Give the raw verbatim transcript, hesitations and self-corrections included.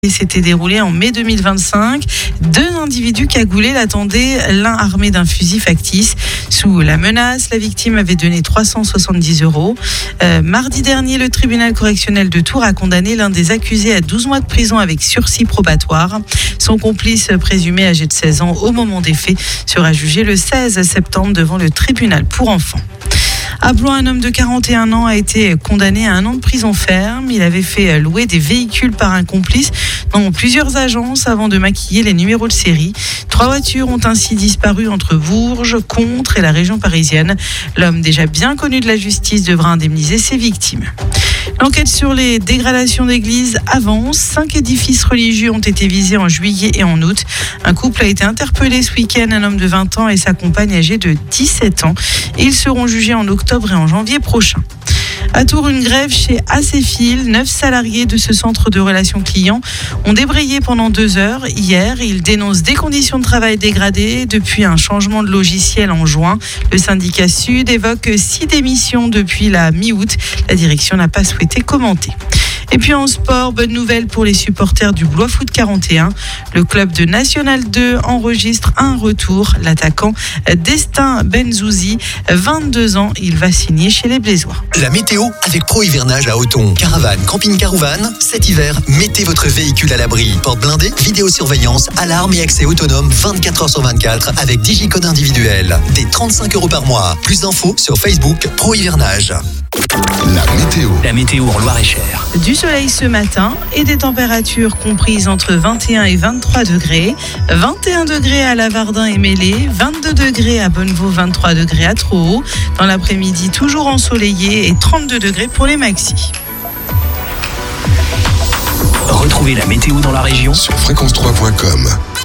s'était déroulé en mai deux mille vingt-cinq. Deux individus cagoulés l'attendaient, l'un armé d'un fusil factice. Sous la menace, la victime avait donné trois cent soixante-dix euros. Euh, mardi dernier, le tribunal correctionnel de Tours a condamné l'un des accusés à douze mois de prison avec sursis probatoire. Son complice présumé âgé de seize ans au moment des faits sera jugé le seize septembre devant le tribunal pour enfants. À Blois, un homme de quarante et un ans a été condamné à un an de prison ferme. Il avait fait louer des véhicules par un complice dans plusieurs agences avant de maquiller les numéros de série. Trois voitures ont ainsi disparu entre Bourges, Contres et la région parisienne. L'homme, déjà bien connu de la justice, devra indemniser ses victimes. L'enquête sur les dégradations d'églises avance. Cinq édifices religieux ont été visés en juillet et en août. Un couple a été interpellé ce week-end, un homme de vingt ans et sa compagne âgée de dix-sept ans. Ils seront jugés en octobre et en janvier prochain. À Tours, une grève chez Acefil. Neuf salariés de ce centre de relations clients ont débrayé pendant deux heures hier. Ils dénoncent des conditions de travail dégradées depuis un changement de logiciel en juin. Le syndicat Sud évoque six démissions depuis la mi-août. La direction n'a pas souhaité commenter. Et puis en sport, bonne nouvelle pour les supporters du Blois Foot quarante et un. Le club de National deux enregistre un retour. L'attaquant Destin Benzouzi, vingt-deux ans, il va signer chez les Blésois. La météo avec Pro Hivernage à Othon. Caravane, camping-car ou van, cet hiver, mettez votre véhicule à l'abri. Porte blindée, vidéosurveillance, alarme et accès autonome vingt-quatre heures sur vingt-quatre avec digicode individuel. Des trente-cinq euros par mois. Plus d'infos sur Facebook Pro Hivernage. La météo. La météo en Loir-et-Cher. Du soleil ce matin et des températures comprises entre vingt et un et vingt-trois degrés. vingt et un degrés à Lavardin et Mêlée, vingt-deux degrés à Bonnevaux, vingt-trois degrés à Trohaut. Dans l'après-midi, toujours ensoleillé et trente-deux degrés pour les maxis. Retrouvez la météo dans la région sur fréquence trois point com.